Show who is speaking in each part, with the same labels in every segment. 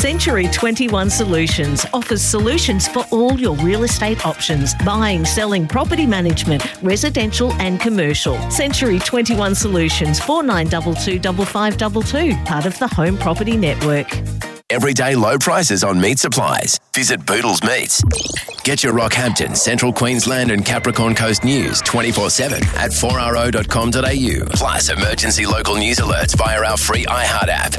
Speaker 1: Century 21 Solutions offers solutions for all your real estate options: buying, selling, property management, residential and commercial. Century 21 Solutions, 4922 5522, part of the Home Property Network.
Speaker 2: Everyday low prices on meat supplies. Visit Boodles Meats. Get your Rockhampton, Central Queensland and Capricorn Coast news 24/7 at 4RO.com.au. Plus emergency local news alerts via our free iHeart app.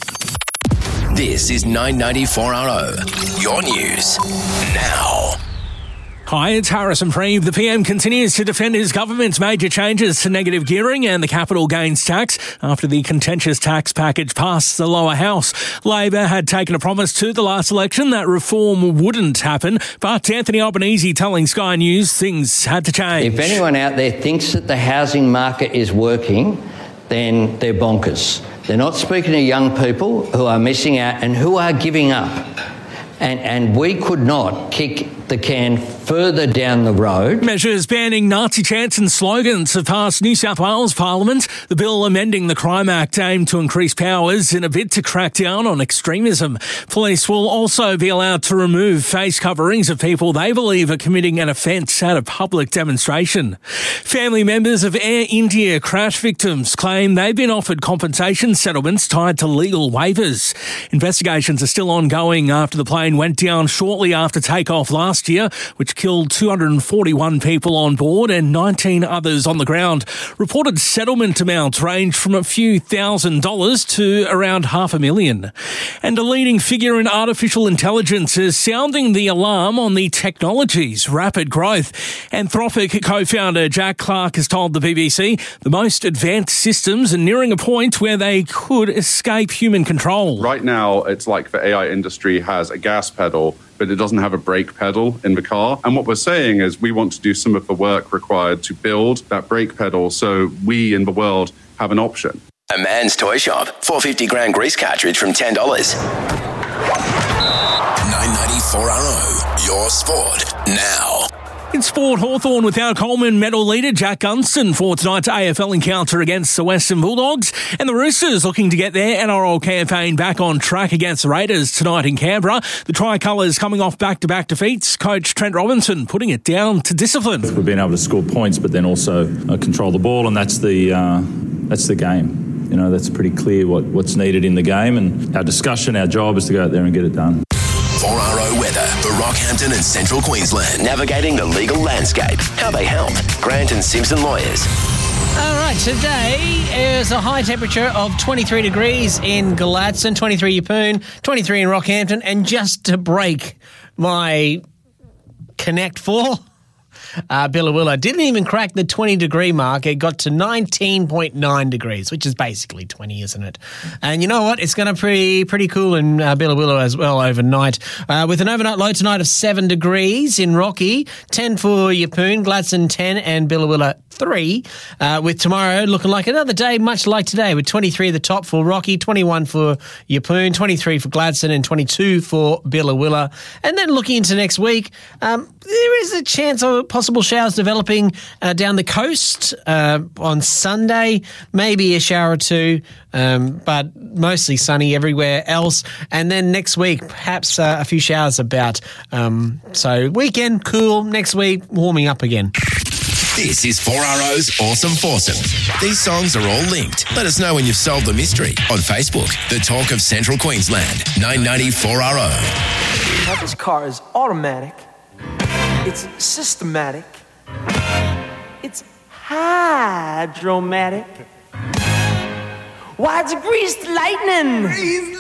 Speaker 2: This is 994RO. Your news now.
Speaker 3: Hi, it's Harrison Freeve. The PM continues to defend his government's major changes to negative gearing and the capital gains tax after the contentious tax package passed the lower house. Labor had taken a promise to the last election that reform wouldn't happen, but Anthony Albanese telling Sky News things had to change.
Speaker 4: If anyone out there thinks that the housing market is working, then they're bonkers. They're not speaking to young people who are missing out and who are giving up. And we could not kick the can further down the road.
Speaker 3: Measures banning Nazi chants and slogans have passed New South Wales Parliament. The bill amending the Crime Act aimed to increase powers in a bid to crack down on extremism. Police will also be allowed to remove face coverings of people they believe are committing an offence at a public demonstration. Family members of Air India crash victims claim they've been offered compensation settlements tied to legal waivers. Investigations are still ongoing after the plane went down shortly after takeoff last year, which killed 241 people on board and 19 others on the ground. Reported settlement amounts range from a few $1,000s to around $500,000. And a leading figure in artificial intelligence is sounding the alarm on the technology's rapid growth. Anthropic co-founder Jack Clark has told the BBC the most advanced systems are nearing a point where they could escape human control.
Speaker 5: Right now, it's like the AI industry has a gas pedal, but it doesn't have a brake pedal in the car. And what we're saying is we want to do some of the work required to build that brake pedal so we in the world have an option.
Speaker 2: A Man's Toy Shop. $450 grand grease cartridge from $10. 994RO. Your sport now.
Speaker 3: In sport, Hawthorn without Coleman medal leader Jack Gunston for tonight's AFL encounter against the Western Bulldogs, and the Roosters looking to get their NRL campaign back on track against the Raiders tonight in Canberra. The Tricolours coming off back-to-back defeats. Coach Trent Robinson putting it down to discipline.
Speaker 6: We've been able to score points, but then also control the ball, and that's the game. You know, that's pretty clear what's needed in the game, and our discussion, our job is to go out there and get it done.
Speaker 2: 4RO weather for Rockhampton and Central Queensland. Navigating the legal landscape. How they help. Grant and Simpson Lawyers.
Speaker 7: All right, today is a high temperature of 23 degrees in Gladstone, 23 Yeppoon, 23 in Rockhampton, and just to break my Connect 4, Billawilla didn't even crack the 20-degree mark. It got to 19.9 degrees, which is basically 20, isn't it? And you know what? It's going to be pretty cool in Billawilla as well overnight, with an overnight low tonight of 7 degrees in Rocky, 10 for Yeppoon, Gladstone 10, and Billawilla 3, with tomorrow looking like another day much like today, with 23 at the top for Rocky, 21 for Yeppoon, 23 for Gladstone, and 22 for Billawilla. And then looking into next week, there is a chance of possible showers developing down the coast on Sunday, maybe a shower or two, but mostly sunny everywhere else. And then next week, perhaps a few showers about. So weekend, cool. Next week, warming up again.
Speaker 2: This is 4RO's Awesome Foursome. These songs are all linked. Let us know when you've solved the mystery on Facebook. The Talk of Central Queensland, 994RO.
Speaker 8: Now this car is automatic. It's systematic. It's hydromatic. Why, it's greased lightning.